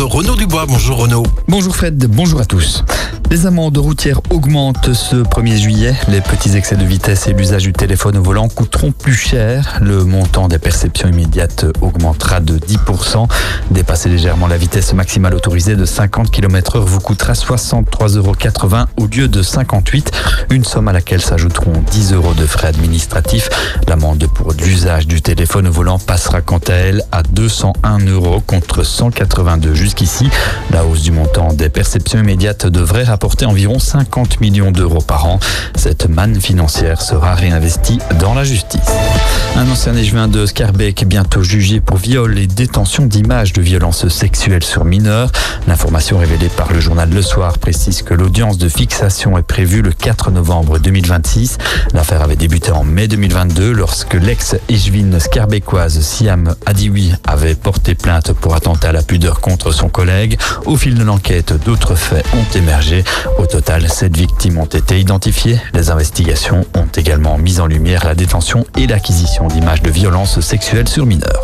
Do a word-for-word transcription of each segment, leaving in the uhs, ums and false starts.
Renaud Dubois. Bonjour Renaud. Bonjour Fred, bonjour à tous. Les amendes routières augmentent ce premier juillet. Les petits excès de vitesse et l'usage du téléphone au volant coûteront plus cher. Le montant des perceptions immédiates augmentera de dix pour cent. Dépasser légèrement la vitesse maximale autorisée de cinquante kilomètres heure vous coûtera soixante-trois euros quatre-vingts au lieu de cinquante-huit. Une somme à laquelle s'ajouteront dix euros de frais administratifs. L'amende pour l'usage du téléphone au volant passera quant à elle à deux cent un euros contre cent quatre-vingt-deux jusqu'ici. La hausse du montant des perceptions immédiates devrait rapporter environ cinquante millions d'euros par an. Cette manne financière sera réinvestie dans la justice. Un ancien échevin de Schaerbeek bientôt jugé pour viol et détention d'images de violences sexuelles sur mineurs. L'information révélée par le journal Le Soir précise que l'audience de fixation est prévue le quatre novembre deux mille vingt-six. L'affaire avait débuté en mai deux mille vingt-deux lorsque l'ex-échevine schaerbeekoise Siam Adioui avait porté plainte pour attentat à la pudeur contre son collègue. Au fil de l'enquête, d'autres faits ont émergé. Au total, sept victimes ont été identifiées. Les investigations ont également mis en lumière la détention et l'acquisition d'images de violences sexuelles sur mineurs.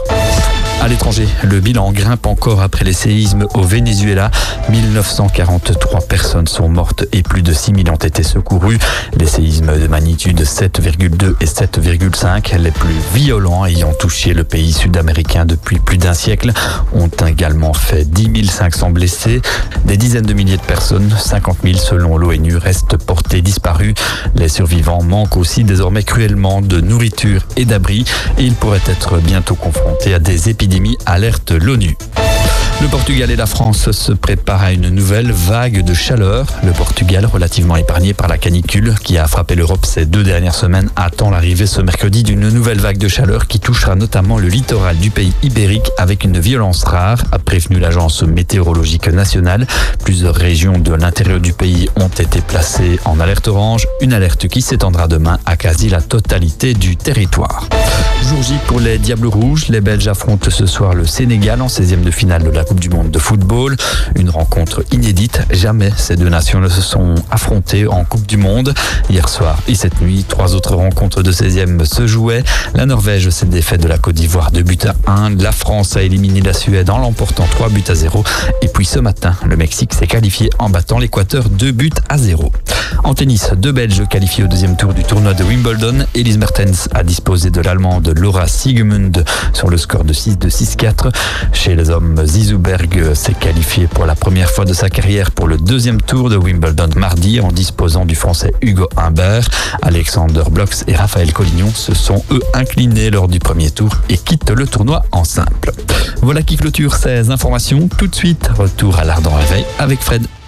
À l'étranger, le bilan grimpe encore après les séismes au Venezuela. mille neuf cent quarante-trois personnes sont mortes et plus de six mille ont été secourues. Les séismes de magnitude sept virgule deux et sept virgule cinq, les plus violents ayant touché le pays sud-américain depuis plus d'un siècle, ont également fait dix mille cinq cents blessés. Des dizaines de milliers de personnes, cinquante mille selon l'ONU, restent portées disparues. Les survivants manquent aussi désormais cruellement de nourriture et d'abri et ils pourraient être bientôt confrontés à des épidémies. Alerte l'ONU. Le Portugal et la France se préparent à une nouvelle vague de chaleur. Le Portugal, relativement épargné par la canicule qui a frappé l'Europe ces deux dernières semaines, attend l'arrivée ce mercredi d'une nouvelle vague de chaleur qui touchera notamment le littoral du pays ibérique avec une violence rare, a prévenu l'agence météorologique nationale. Plusieurs régions de l'intérieur du pays ont été placées en alerte orange, une alerte qui s'étendra demain à quasi la totalité du territoire. Jour J pour les Diables Rouges, les Belges affrontent ce soir le Sénégal en seizième de finale de la Coupe du Monde de football. Une rencontre inédite, jamais ces deux nations ne se sont affrontées en Coupe du Monde. Hier soir et cette nuit, trois autres rencontres de seizième se jouaient. La Norvège s'est défaite de la Côte d'Ivoire deux buts à un. La France a éliminé la Suède en l'emportant trois buts à zéro. Et puis ce matin, le Mexique s'est qualifié en battant l'Équateur deux buts à zéro. En tennis, deux Belges qualifiés au deuxième tour du tournoi de Wimbledon. Elise Mertens a disposé de l'Allemande Laura Siegemund sur le score de six deux six quatre. Chez les hommes, Zizou Berg s'est qualifié pour la première fois de sa carrière pour le deuxième tour de Wimbledon mardi en disposant du français Hugo Humbert. Alexander Blox et Raphaël Collignon se sont eux inclinés lors du premier tour et quittent le tournoi en simple. Voilà qui clôture ces informations. Tout de suite, retour à l'Ardent Réveil avec Fred.